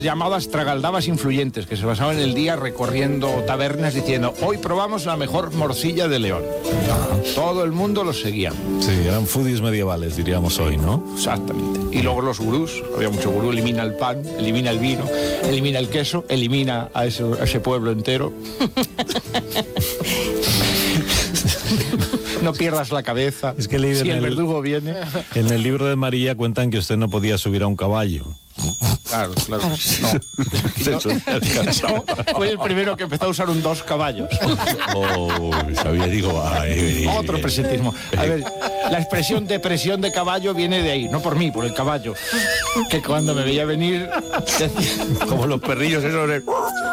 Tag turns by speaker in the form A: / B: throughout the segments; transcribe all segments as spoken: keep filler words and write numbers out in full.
A: llamadas tragaldabas influyentes, que se pasaban el día recorriendo tabernas diciendo: hoy probamos la mejor morcilla de León. Todo el mundo los seguía.
B: Sí, eran foodies medievales, diríamos hoy, ¿no?
A: Exactamente. Y luego los gurús, había mucho gurú: elimina el pan, elimina el vino, elimina el queso, elimina a ese, a ese pueblo entero. No pierdas la cabeza.
B: Es que leí
A: si
B: en
A: el,
B: el
A: verdugo viene.
B: En el libro de María cuentan que usted no podía subir a un caballo.
A: Claro, claro. No. No, fue el primero que empezó a usar un dos caballos.
B: Oh, sabía, digo, ay,
A: otro presentismo. A ver, la expresión depresión de caballo viene de ahí, no por mí, por el caballo. Que cuando me veía venir, decía, como los perrillos esos de...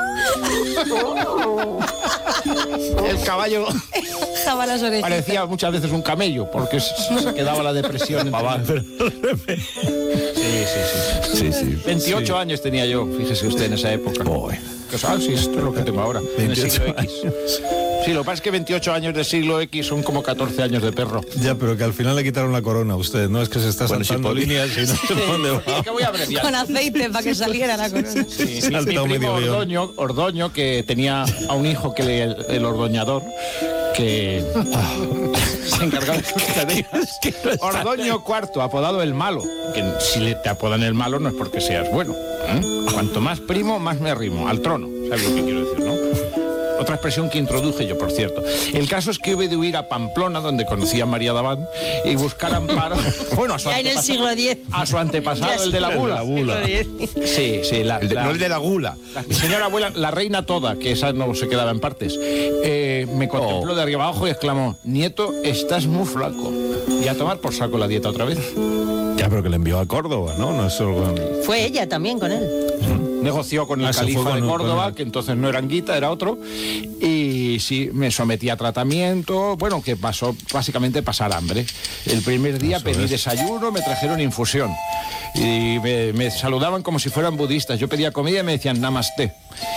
A: El caballo
C: las
A: parecía muchas veces un camello, porque se quedaba la depresión. En sí, sí, sí, sí, sí. veintiocho sí. años tenía yo, fíjese usted, en esa época. Oh. Ah, sí, esto es lo que tengo ahora, en el siglo X. Sí, lo que pasa es que veintiocho años del siglo X son como catorce años de perro.
B: Ya, pero que al final le quitaron la corona a usted, ¿no? Es que se está bueno, saltando si líneas y no sé dónde va.
A: Que voy a abreviar.
C: Con aceite para que saliera la corona.
A: Sí, sí, mi primo Ordoño, Ordoño, que tenía a un hijo que le, el, el ordoñador, que se encargaba de sus tareas. Ordoño cuarto, apodado el malo. Que si le te apodan el malo no es porque seas bueno. ¿eh? Cuanto más primo, más me arrimo. Al trono. ¿Sabes lo que quiero decir, no? Otra expresión que introduje yo, por cierto. El caso es que hube de huir a Pamplona, donde conocí a María Daván, y buscar amparo. Bueno, a su
C: ya en el siglo diez.
A: A su antepasado, el de la bula.
B: La bula.
A: Sí, sí. La,
D: el de,
A: la,
D: no el de la gula.
A: La, mi señora abuela, la reina toda, que esa no se quedaba en partes, eh, me contempló oh. de arriba abajo y exclamó: nieto, estás muy flaco. Y a tomar por saco la dieta otra vez.
B: Ya, pero que le envió a Córdoba, ¿no? No es solo...
C: Fue ella también con él.
A: ¿Mm? Negoció con el ah, califa con, de Córdoba, con... que entonces no era Anguita, era otro, y sí, me sometí a tratamiento, bueno, que pasó básicamente pasar hambre. El primer día Eso pedí es. desayuno, me trajeron infusión, y me, me saludaban como si fueran budistas. Yo pedía comida y me decían namaste.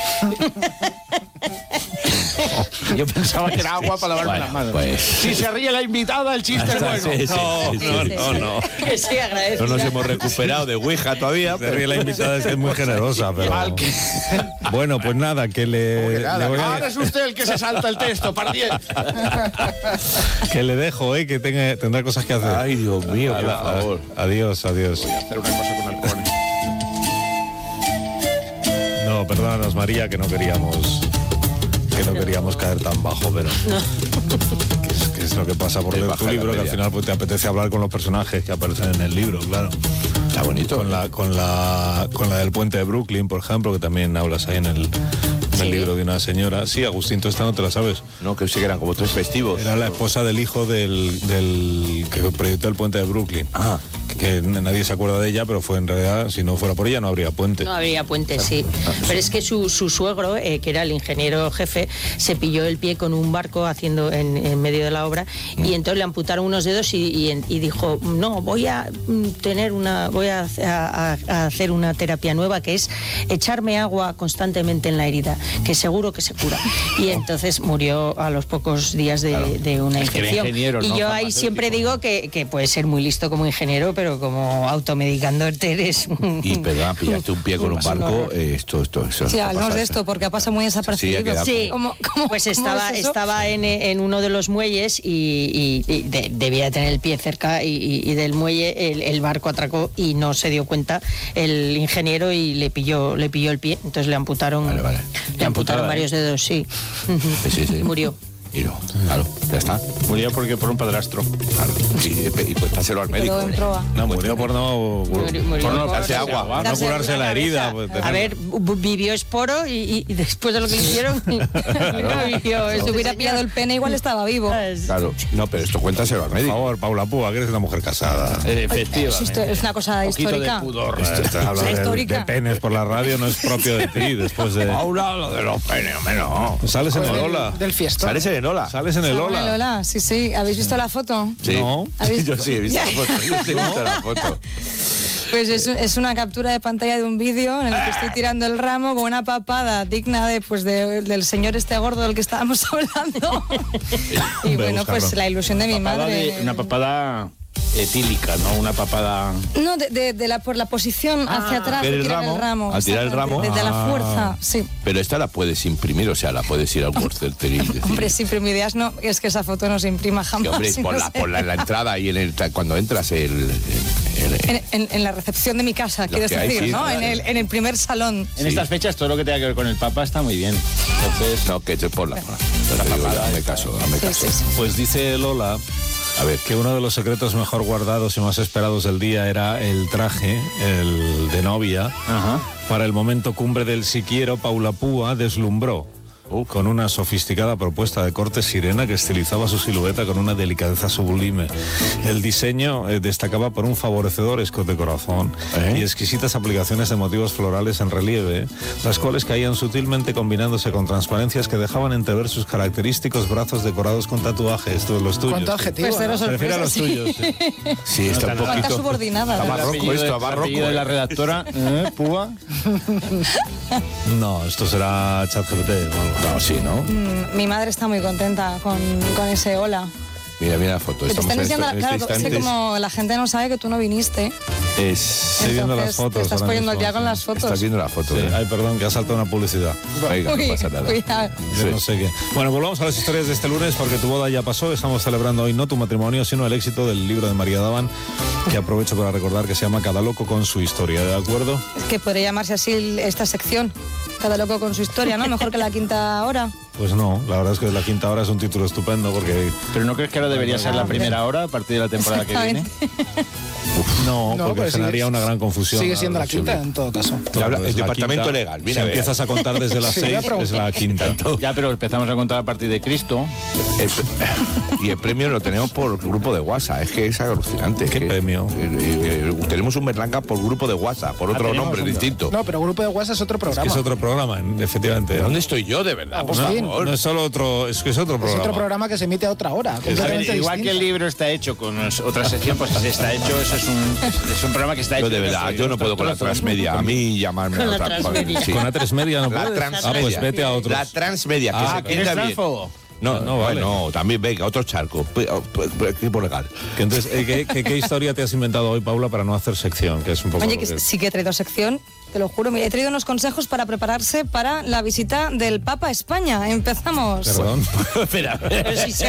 A: Yo pensaba que era agua para lavarme bueno, las manos. Pues... Si se ríe la invitada, el chiste es bueno.
B: Sí, sí, no, sí, sí, no, sí, no, no, no.
C: Que sí, agradezco.
D: No nos hemos recuperado de Ouija todavía.
B: Se ríe la invitada, es que es muy generosa, pero... Bueno, pues nada, que le...
A: Nada,
B: le voy a...
A: Ahora es usted el que se salta el texto, para diez.
B: Que le dejo, ¿eh? Que tenga, tendrá cosas que hacer.
D: Ay, Dios mío, por favor.
B: Adiós, adiós.
A: Voy a hacer una cosa con alcohol.
B: No, perdónanos, María, que no queríamos... que no queríamos caer tan bajo, pero no. que, es, que es lo que pasa por leer tu libro, que al final pues, te apetece hablar con los personajes que aparecen en el libro, claro.
D: Está bonito.
B: Con la, con la, con la del puente de Brooklyn, por ejemplo, que también hablas ahí en el, en el sí. libro de una señora. Sí, Agustín, tú esta no te la sabes.
D: No, que sí que eran como tres festivos.
B: Era la esposa del hijo del, del que proyectó el puente de Brooklyn.
D: Ah.
B: Que nadie se acuerda de ella, pero fue en realidad, si no fuera por ella, no habría puente.
C: No habría puente, sí. Pero es que su, su suegro, eh, que era el ingeniero jefe, se pilló el pie con un barco haciendo en, en medio de la obra mm. y entonces le amputaron unos dedos y, y, y dijo, no, voy a tener una, voy a, a, a hacer una terapia nueva, que es echarme agua constantemente en la herida, que seguro que se cura. Y entonces murió a los pocos días de, claro. de una es infección.
A: Ingeniero,
C: y
A: ¿no?
C: yo ahí siempre digo que, que puede ser muy listo como ingeniero, pero como automedicándote eres un...
D: Y perdón, pillaste un pie con un barco, eh, esto, esto, eso.
C: Sí, hablamos de esto porque ha pasado muy desapercibido. Sí, sí. ¿Cómo, cómo, pues estaba, ¿cómo es estaba en, en uno de los muelles y, y, y de, debía tener el pie cerca y, y del muelle el, el barco atracó y no se dio cuenta el ingeniero y le pilló, le pilló el pie, entonces le amputaron,
D: vale, vale.
C: le amputaron varios dedos, sí.
D: Sí, sí, sí.
C: Murió.
D: Y no, claro, ya está.
A: Murió porque por un padrastro.
D: Claro. Y, y pues páselo al médico.
B: No, murió por no,
C: murió, murió
D: por no darse agua,
B: agua, no curarse la herida.
C: Pues, a ver, vivió esporo y, y después de lo que le hicieron, no vivió. Si hubiera pillado el pene, igual estaba vivo.
D: Claro, no, pero esto cuéntaselo al médico.
B: Por favor, Paula Púa, que eres una mujer casada.
A: Efectivamente.
C: Esto es una cosa histórica.
A: De pudor.
B: Esto, esto habla de, histórica. de penes por la radio, no es propio de ti. Después de.
D: Paula, lo de los penes, no.
B: Sales en el Lola.
E: Del fiestón.
D: Sales en el Lola.
B: Sales en el Lola.
E: Lola, sí, sí. ¿Habéis visto la foto?
D: Sí.
B: No.
D: Yo sí he visto la foto. Yo sí he visto la foto.
E: Pues es, es una captura de pantalla de un vídeo en el que estoy tirando el ramo con una papada digna de, pues de, del señor este gordo del que estábamos hablando. Y bueno, pues la ilusión de mi madre.
A: De, una papada etílica, ¿no? Una papada...
E: No, de, de, de la, por la posición
C: Ah,
E: hacia atrás,
D: ¿ver
E: de
D: el
E: tirar
D: ramo?
E: el ramo.
D: Al tirar el ramo.
E: De, de la
B: Ah.
E: fuerza, sí.
D: Pero esta la puedes imprimir, o sea, la puedes ir al corcetería y decir...
E: Hombre, sí, pero mi idea es, no, es que esa foto no se imprima
D: que,
E: jamás.
D: hombre,
E: y
D: por
E: no
D: la,
E: sé.
D: por la, en la entrada y en el, cuando entras el... el- el-
E: En, en- en la recepción de mi casa,
D: Los
E: quieres
D: que hay,
E: decir,
D: sí,
E: ¿no?
D: claro.
E: En el, en el primer salón.
A: En estas fechas todo lo que tenga que ver con el Papa está muy bien. Entonces,
D: no, que te por la... La papada, hazme caso, hazme
E: Sí,
D: caso.
E: sí, sí.
B: Pues dice Lola
D: A ver,
B: que uno de los secretos mejor guardados y más esperados del día era el traje, el de novia.
A: Ajá.
B: Para el momento cumbre del Si Quiero, Paula Púa deslumbró con una sofisticada propuesta de corte sirena que estilizaba su silueta con una delicadeza sublime. El diseño eh, destacaba por un favorecedor escote corazón
D: ¿Eh?
B: y exquisitas aplicaciones de motivos florales en relieve, las cuales caían sutilmente combinándose con transparencias que dejaban entrever sus característicos brazos decorados con tatuajes, todos los tuyos.
F: ¿Cuánto adjetivo?
E: Pues cero
F: ¿no?
B: Se refiere a los
E: sorpresas,
B: tuyos. sí.
D: sí, está un
E: ¿Cuánta
D: poquito...
E: subordinada?
D: Está
E: ¿verdad?
D: barroco
A: apellido
D: esto,
A: de-
D: barroco.
A: apellido de la redactora, ¿eh? Púa.
B: No, esto será ChatGPT o algo.
D: No, sí, ¿no?
E: Mm, Mi madre está muy contenta con, con ese hola.
D: Mira, mira la foto.
E: Que te
D: Estamos
E: están
D: en
E: enseñando,
D: esto- en
E: claro,
D: este
E: es que
D: instante.
E: como la gente no sabe que tú no viniste,
D: Es...
B: Estoy viendo las
E: entonces
B: fotos
E: te estás
B: ahora
E: poniendo al
B: mismo,
E: día con
B: sí.
E: las fotos.
D: Estás viendo la foto,
B: Sí,
D: ¿eh?
B: ay, perdón, que ha saltado una publicidad.
D: Venga, no
E: Uy,
D: pasa nada.
E: cuidado.
B: Yo
D: Sí.
B: no sé qué. Bueno, volvamos a las historias de este lunes porque tu boda ya pasó. Estamos celebrando hoy no tu matrimonio, sino el éxito del libro de María Daban, que aprovecho para recordar que se llama Cada loco con su historia, ¿de acuerdo?
E: Es que podría llamarse así esta sección. Cada loco con su historia, ¿no? Mejor que la quinta hora.
B: Pues no, la verdad es que la quinta hora es un título estupendo porque
A: Pero ¿no crees que ahora debería ser la primera hora a partir de la temporada que viene?
E: Exactamente.
B: no,
F: No,
B: porque
F: pero
B: generaría
F: sigue-
B: una gran confusión.
F: Sigue siendo la
B: Sí.
F: quinta en todo caso.
D: Y habla-
B: Claro,
D: el
B: es la
D: departamento
B: quinta.
D: legal, mira,
B: Si
D: a ver.
B: empiezas a contar desde las
F: Sí,
B: seis,
F: ya
B: es
F: pregunté.
B: la quinta.
A: Ya, pero empezamos a contar a partir de Cristo.
D: El pre- y el premio lo tenemos por grupo de WhatsApp. Es que es alucinante.
B: ¿Qué
D: Es que-
B: premio?
D: eh, eh, tenemos un Berlanga por grupo de WhatsApp, por otro
A: tenemos
D: nombre
A: un-
D: distinto.
F: No, pero Grupo de WhatsApp es otro
B: Que
F: programa.
B: es otro programa, efectivamente.
D: ¿Dónde estoy yo, de verdad? Por
F: Agustín.
D: favor.
B: No es solo otro, es que es otro
F: Es
B: programa.
F: otro programa que se emite a otra hora.
A: A ver,
F: completamente
A: igual que el
F: distinta.
A: libro está hecho con otra sección, pues si está hecho, eso es un, es un programa que está hecho.
D: Yo de verdad, yo no puedo con la transmedia. A mí llamarme
C: Con
D: a
C: la
D: otra
C: transmedia.
D: sí.
B: Con A tres Media no
D: La
B: puedes.
D: transmedia.
B: Ah, pues vete a otros.
D: La transmedia, que
A: Ah,
D: se
A: ¿quieres
D: entienda bien.
A: transfobo?
D: No,
B: No,
D: no,
B: vale.
D: no, también venga, otro charco. P- p- p- Equipo legal.
B: Que entonces, eh, ¿qué, qué, qué historia te has inventado hoy, Paula, para no hacer sección? Que es un poco
E: Oye,
B: lo
E: que
B: que-
E: sí que he traído sección, te lo juro. Mira, he traído unos consejos para prepararse para la visita del Papa a España. Empezamos.
B: Perdón.
D: Espera,
C: Pero si se